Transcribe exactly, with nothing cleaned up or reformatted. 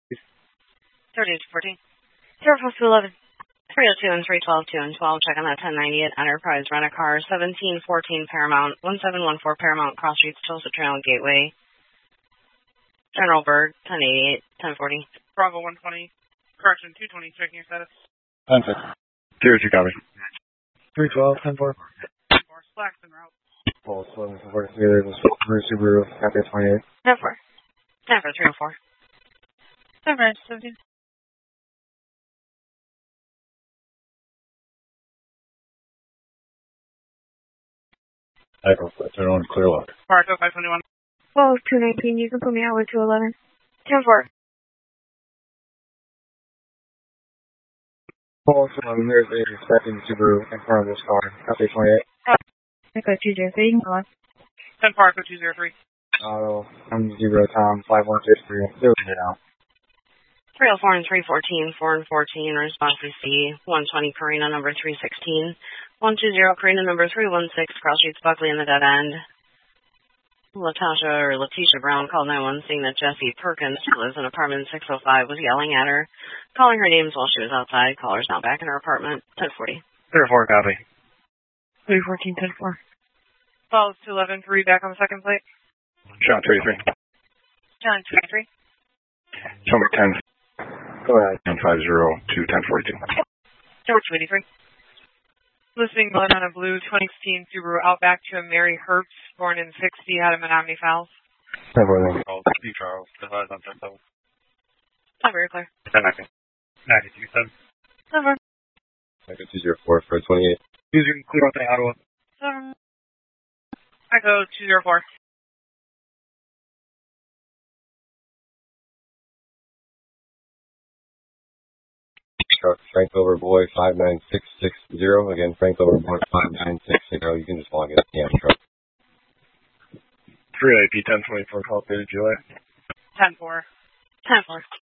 thirty to fourteen. zero four two eleven. three oh two and three twelve, two and twelve. Check on that ten ninety at Enterprise Rent-A-Car. seventeen fourteen Paramount. one seven one four Paramount Cross Streets, Tulsa Trail Gateway. General Berg, ten eighty-eight, ten forty. Bravo one twenty. Correction, two twenty. Checking your status. ten six. zero two copy. three twelve, ten four. four. Slacks en route. Pulse eleven four together. Subaru, Subaru, Cafe twenty-eight. ten four. ten for three oh four. ten for seventeen. Echo, turn on clear lock. Park five twenty-one. Well, two nineteen. You can put me out with two eleven. ten four. Pulse eleven, there's a second Subaru in front of this car. Cafe twenty-eight. Echo two zero three. ten Park two zero three. Auto, I'm zero Tom, five one six three. Zero now. three oh four and three fourteen, four and fourteen, response C, one twenty Karina number three sixteen, one two zero Karina number three one six, Cross Streets Buckley in the dead end. Latasha or Letitia Brown called nine one one saying that Jessie Perkins, who lives in apartment six oh five, was yelling at her, calling her names while she was outside. Caller's now back in her apartment. ten forty. zero four copy. three fourteen, ten four. twelve two eleven three back on the second plate. John thirty-three. John twenty-three. Show me ten. Go ahead. ten five zero two ten forty-two. George eighty-three. Listing blood on a blue twenty sixteen Subaru Outback to a Mary Herbst, born in sixty, out of Menominee Falls. ten four. Steve Charles, advise on ten seven. Not very clear. ten nineteen. ninety-two seven. Over. Echo two zero four for twenty-eight. Using clear out the Ottawa. Seven. Echo two zero four. Truck, Frank Over Boy five nine six six zero. Again, Frank Over Boy five nine six six zero. You can just log in at the end truck. three A P ten twenty-four, call thirty July. ten four. ten four.